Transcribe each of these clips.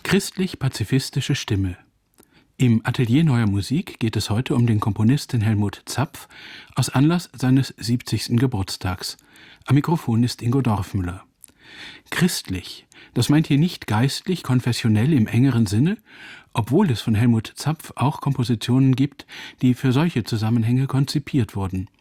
Christlich-pazifistische Stimme. Im Atelier Neuer Musik geht es heute um den Komponisten Helmut Zapf aus Anlass seines 70. Geburtstags. Am Mikrofon ist Ingo Dorfmüller. Christlich, das meint hier nicht geistlich, konfessionell im engeren Sinne, obwohl es von Helmut Zapf auch Kompositionen gibt, die für solche Zusammenhänge konzipiert wurden.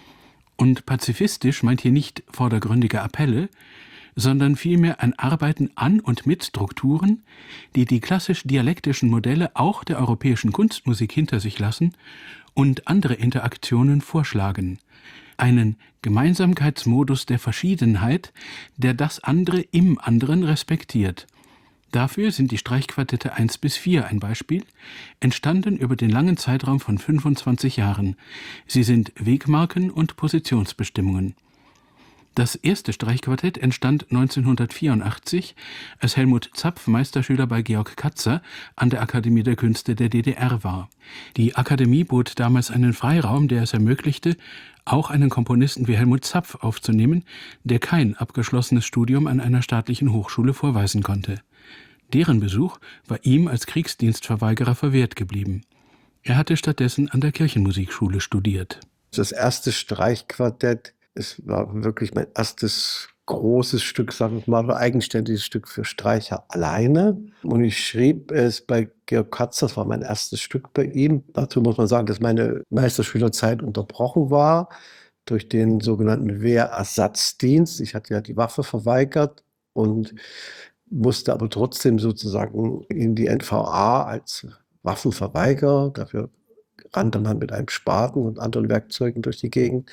Und pazifistisch meint hier nicht vordergründige Appelle, sondern vielmehr ein Arbeiten an und mit Strukturen, die die klassisch-dialektischen Modelle auch der europäischen Kunstmusik hinter sich lassen und andere Interaktionen vorschlagen. Einen Gemeinsamkeitsmodus der Verschiedenheit, der das andere im anderen respektiert. Dafür sind die Streichquartette 1 bis 4 ein Beispiel, entstanden über den langen Zeitraum von 25 Jahren. Sie sind Wegmarken und Positionsbestimmungen. Das erste Streichquartett entstand 1984, als Helmut Zapf Meisterschüler bei Georg Katzer an der Akademie der Künste der DDR war. Die Akademie bot damals einen Freiraum, der es ermöglichte, auch einen Komponisten wie Helmut Zapf aufzunehmen, der kein abgeschlossenes Studium an einer staatlichen Hochschule vorweisen konnte. Deren Besuch war ihm als Kriegsdienstverweigerer verwehrt geblieben. Er hatte stattdessen an der Kirchenmusikschule studiert. Das erste Streichquartett, es war wirklich mein erstes großes Stück, sagen wir mal, eigenständiges Stück für Streicher alleine. Und ich schrieb es bei Georg Katzer, das war mein erstes Stück bei ihm. Dazu muss man sagen, dass meine Meisterschülerzeit unterbrochen war durch den sogenannten Wehrersatzdienst. Ich hatte ja die Waffe verweigert und musste aber trotzdem sozusagen in die NVA als Waffenverweigerer. Dafür rannte man mit einem Spaten und anderen Werkzeugen durch die Gegend.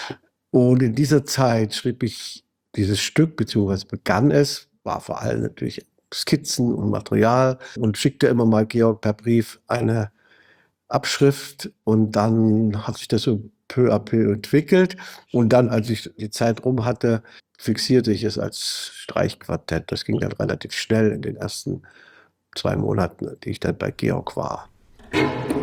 Und in dieser Zeit schrieb ich dieses Stück, beziehungsweise begann es, war vor allem natürlich Skizzen und Material und schickte immer mal Georg per Brief eine Abschrift und dann hat sich das so peu à peu entwickelt und dann, als ich die Zeit rum hatte, fixierte ich es als Streichquartett. Das ging dann relativ schnell in den ersten 2 Monaten, die ich dann bei Georg war.